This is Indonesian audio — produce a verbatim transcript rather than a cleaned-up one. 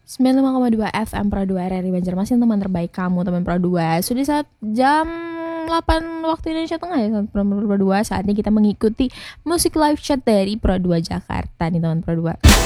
sembilan puluh lima koma dua F M Pro dua R R I Banjarmasin, teman terbaik kamu, teman Pro dua. Sudah saat jam delapan waktu Indonesia Tengah ya, teman Pro dua. Saatnya kita mengikuti musik live chat dari Pro dua Jakarta nih, teman Pro dua.